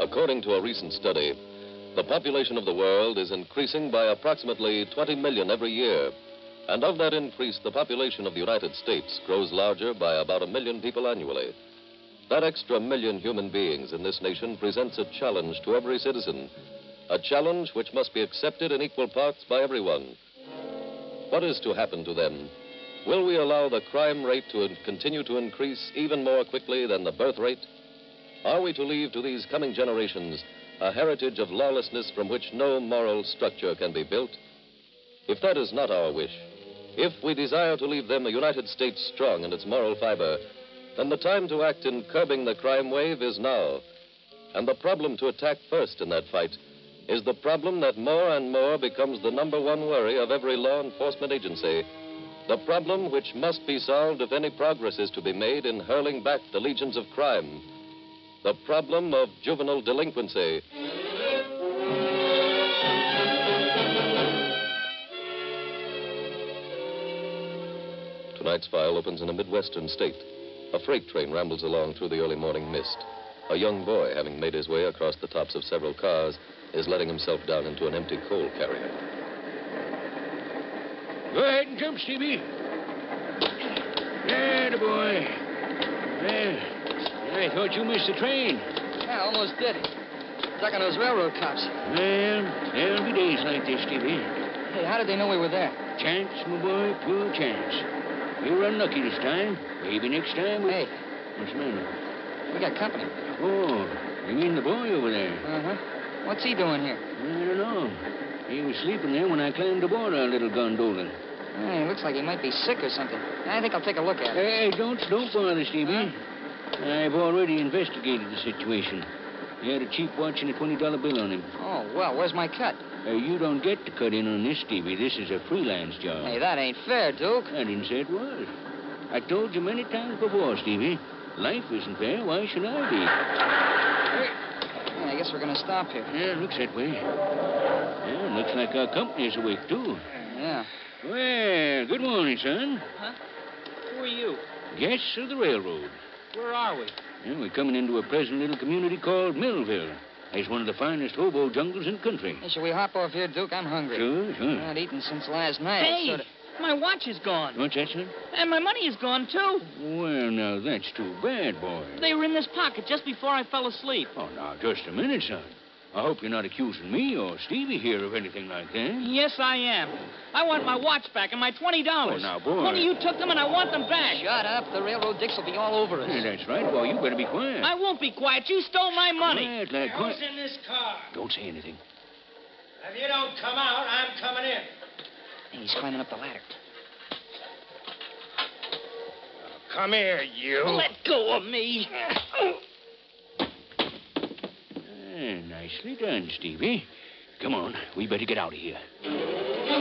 According to a recent study, the population of the world is increasing by approximately 20 million every year. And of that increase, the population of the United States grows larger by about 1 million people annually. That extra million human beings in this nation presents a challenge to every citizen, a challenge which must be accepted in equal parts by everyone. What is to happen to them? Will we allow the crime rate to continue to increase even more quickly than the birth rate? Are we to leave to these coming generations a heritage of lawlessness from which no moral structure can be built? If that is not our wish, if we desire to leave them a United States strong in its moral fiber, then the time to act in curbing the crime wave is now. And the problem to attack first in that fight is the problem that more and more becomes the number one worry of every law enforcement agency. The problem which must be solved if any progress is to be made in hurling back the legions of crime. The problem of juvenile delinquency. Tonight's file opens in a Midwestern state. A freight train rambles along through the early morning mist. A young boy, having made his way across the tops of several cars, is letting himself down into an empty coal carrier. Go ahead and jump, Stevie. There, the boy. There. I thought you missed the train. Yeah, almost did. Stuck on those railroad cops. Well, there'll be days like this, Stevie. Hey, how did they know we were there? Chance, my boy, pure chance. You're unlucky this time. Maybe next time we... Hey. What's the matter? We got company. Oh, you mean the boy over there? Uh-huh. What's he doing here? I don't know. He was sleeping there when I climbed aboard our little gondola. Hey, looks like he might be sick or something. I think I'll take a look at him. Hey, don't bother, Stevie. I've already investigated the situation. He had a cheap watch and a $20 bill on him. Oh, well, where's my cut? You don't get to cut in on this, Stevie. This is a freelance job. Hey, that ain't fair, Duke. I didn't say it was. I told you many times before, Stevie. Life isn't fair. Why should I be? I guess we're going to stop here. Yeah, looks that way. Yeah, looks like our company's awake, too. Yeah. Well, good morning, son. Huh? Who are you? Guests of the railroad. Where are we? Yeah, we're coming into a pleasant little community called Millville. It's one of the finest hobo jungles in the country. Hey, shall we hop off here, Duke? I'm hungry. Sure. Not eaten since last night. Hey, my watch is gone. What's that, son? And my money is gone, too. Well, now, that's too bad, boy. They were in this pocket just before I fell asleep. Oh, now, just a minute, son. I hope you're not accusing me or Stevie here of anything like that. Yes, I am. I want my watch back and my $20. Oh, now, boy. One of you took them, and I want them back. Shut up. The railroad dicks will be all over us. Yeah, that's right, boy. You better be quiet. I won't be quiet. You stole my money. Quiet, lad, quiet. Who's in this car? Don't say anything. If you don't come out, I'm coming in. Hey, he's climbing up the ladder. Come here, you. Let go of me. Nicely done, Stevie. Come on. We better get out of here.